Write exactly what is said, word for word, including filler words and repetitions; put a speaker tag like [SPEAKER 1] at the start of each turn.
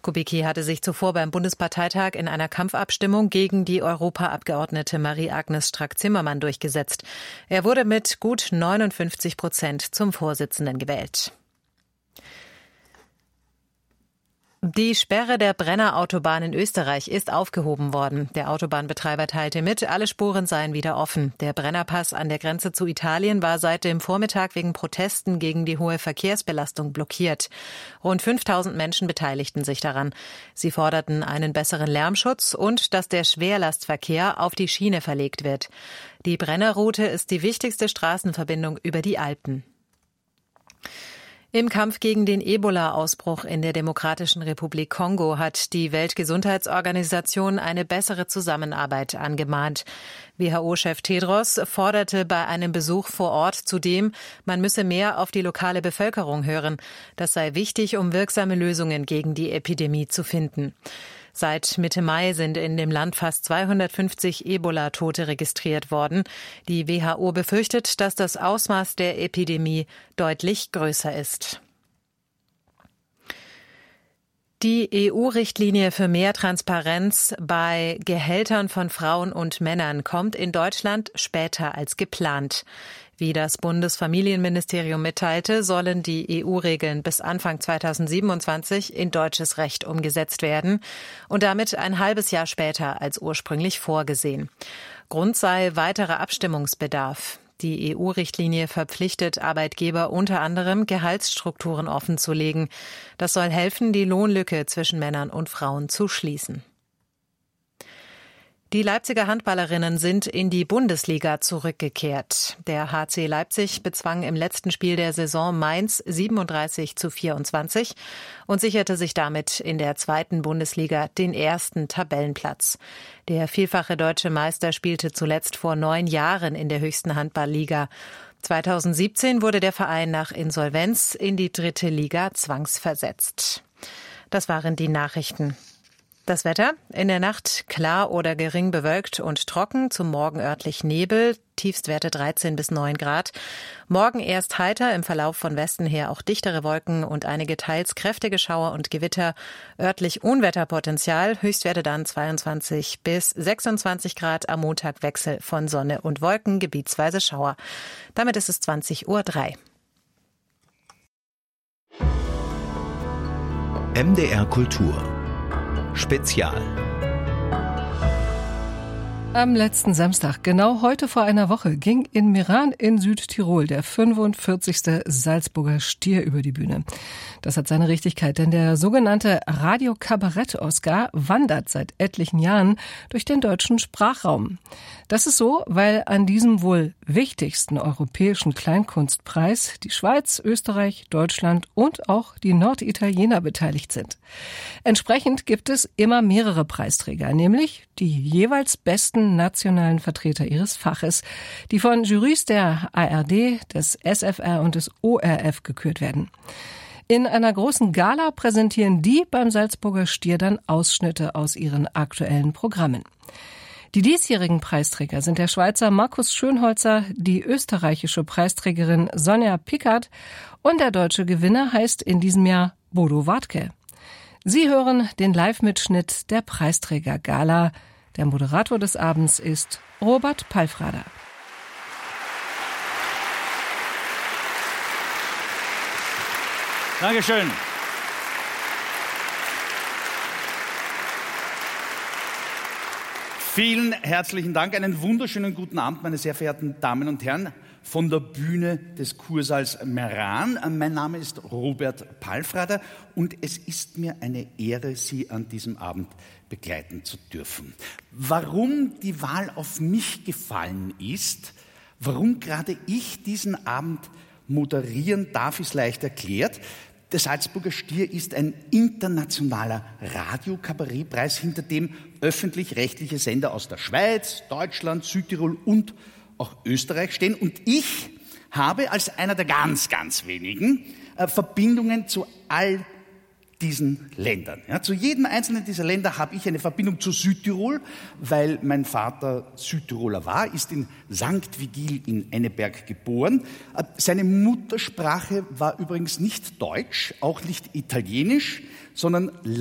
[SPEAKER 1] Kubicki hatte sich zuvor beim Bundesparteitag in einer Kampfabstimmung gegen die Europaabgeordnete Marie-Agnes Strack-Zimmermann durchgesetzt. Er wurde mit gut neunundfünfzig Prozent zum Vorsitzenden gewählt. Die Sperre der Brenner-Autobahn in Österreich ist aufgehoben worden. Der Autobahnbetreiber teilte mit, alle Spuren seien wieder offen. Der Brennerpass an der Grenze zu Italien war seit dem Vormittag wegen Protesten gegen die hohe Verkehrsbelastung blockiert. Rund fünftausend Menschen beteiligten sich daran. Sie forderten einen besseren Lärmschutz und dass der Schwerlastverkehr auf die Schiene verlegt wird. Die Brennerroute ist die wichtigste Straßenverbindung über die Alpen. Im Kampf gegen den Ebola-Ausbruch in der Demokratischen Republik Kongo hat die Weltgesundheitsorganisation eine bessere Zusammenarbeit angemahnt. W H O-Chef Tedros forderte bei einem Besuch vor Ort zudem, man müsse mehr auf die lokale Bevölkerung hören. Das sei wichtig, um wirksame Lösungen gegen die Epidemie zu finden. Seit Mitte Mai sind in dem Land fast zweihundertfünfzig Ebola-Tote registriert worden. Die W H O befürchtet, dass das Ausmaß der Epidemie deutlich größer ist. Die E U-Richtlinie für mehr Transparenz bei Gehältern von Frauen und Männern kommt in Deutschland später als geplant. Wie das Bundesfamilienministerium mitteilte, sollen die E U-Regeln bis Anfang zweitausendsiebenundzwanzig in deutsches Recht umgesetzt werden und damit ein halbes Jahr später als ursprünglich vorgesehen. Grund sei weiterer Abstimmungsbedarf. Die E U-Richtlinie verpflichtet Arbeitgeber unter anderem, Gehaltsstrukturen offenzulegen. Das soll helfen, die Lohnlücke zwischen Männern und Frauen zu schließen. Die Leipziger Handballerinnen sind in die Bundesliga zurückgekehrt. Der H C Leipzig bezwang im letzten Spiel der Saison Mainz siebenunddreißig zu vierundzwanzig und sicherte sich damit in der zweiten Bundesliga den ersten Tabellenplatz. Der vielfache deutsche Meister spielte zuletzt vor neun Jahren in der höchsten Handballliga. zweitausendsiebzehn wurde der Verein nach Insolvenz in die dritte Liga zwangsversetzt. Das waren die Nachrichten. Das Wetter: in der Nacht klar oder gering bewölkt und trocken, zum Morgen örtlich Nebel, Tiefstwerte dreizehn bis neun Grad. Morgen erst heiter, im Verlauf von Westen her auch dichtere Wolken und einige teils kräftige Schauer und Gewitter. Örtlich Unwetterpotenzial, Höchstwerte dann zweiundzwanzig bis sechsundzwanzig Grad. Am Montag Wechsel von Sonne und Wolken, gebietsweise Schauer. Damit ist es zwanzig Uhr drei.
[SPEAKER 2] M D R Kultur Spezial.
[SPEAKER 3] Am letzten Samstag, genau heute vor einer Woche, ging in Meran in Südtirol der fünfundvierzigste Salzburger Stier über die Bühne. Das hat seine Richtigkeit, denn der sogenannte Radio-Kabarett-Oscar wandert seit etlichen Jahren durch den deutschen Sprachraum. Das ist so, weil an diesem wohl wichtigsten europäischen Kleinkunstpreis die Schweiz, Österreich, Deutschland und auch die Norditaliener beteiligt sind. Entsprechend gibt es immer mehrere Preisträger, nämlich die jeweils besten nationalen Vertreter ihres Faches, die von Jurys der A R D, des S F R und des O R F gekürt werden. In einer großen Gala präsentieren die beim Salzburger Stier dann Ausschnitte aus ihren aktuellen Programmen. Die diesjährigen Preisträger sind der Schweizer Markus Schönholzer, die österreichische Preisträgerin Sonja Pickard und der deutsche Gewinner heißt in diesem Jahr Bodo Wartke. Sie hören den Live-Mitschnitt der Preisträger-Gala. Der Moderator des Abends ist Robert Palfrader.
[SPEAKER 4] Dankeschön. Vielen herzlichen Dank. Einen wunderschönen guten Abend, meine sehr verehrten Damen und Herren, von der Bühne des Kursaals Meran. Mein Name ist Robert Palfrader und es ist mir eine Ehre, Sie an diesem Abend begleiten zu dürfen. Warum die Wahl auf mich gefallen ist, warum gerade ich diesen Abend moderieren darf, ist leicht erklärt. Der Salzburger Stier ist ein internationaler Radio-Kabarettpreis, hinter dem öffentlich-rechtliche Sender aus der Schweiz, Deutschland, Südtirol und auch Österreich stehen. Und ich habe als einer der ganz, ganz wenigen äh, Verbindungen zu all diesen Ländern. Ja, zu jedem einzelnen dieser Länder habe ich eine Verbindung zu Südtirol, weil mein Vater Südtiroler war, ist in Sankt Vigil in Enneberg geboren. Seine Muttersprache war übrigens nicht Deutsch, auch nicht Italienisch, sondern